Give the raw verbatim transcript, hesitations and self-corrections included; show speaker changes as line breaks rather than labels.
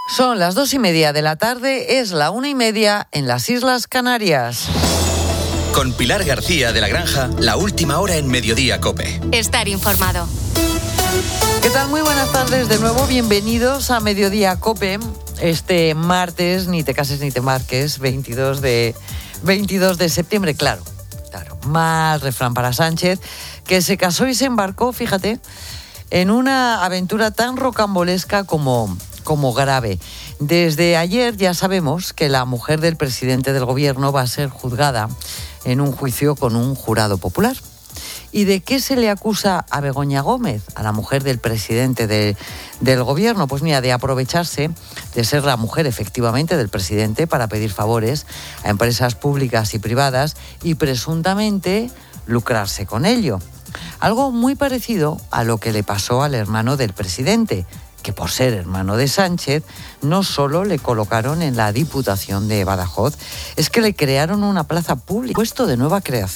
Son las dos y media de la tarde, es la una y media en las Islas Canarias.
Con Pilar García de la Granja, la última hora en Mediodía COPE.
Estar informado.
¿Qué tal? Muy buenas tardes de nuevo, bienvenidos a Mediodía COPE. Este martes, ni te cases ni te marques, veintidós de septiembre, claro, claro. Más refrán para Sánchez, que se casó y se embarcó, fíjate, en una aventura tan rocambolesca como... como grave. Desde ayer ya sabemos que la mujer del presidente del gobierno va a ser juzgada en un juicio con un jurado popular. ¿Y de qué se le acusa a Begoña Gómez, a la mujer del presidente de, del gobierno? Pues mira, de aprovecharse de ser la mujer efectivamente del presidente para pedir favores a empresas públicas y privadas y presuntamente lucrarse con ello. Algo muy parecido a lo que le pasó al hermano del presidente, que por ser hermano de Sánchez, no solo le colocaron en la Diputación de Badajoz, es que le crearon una plaza pública, puesto de nueva creación.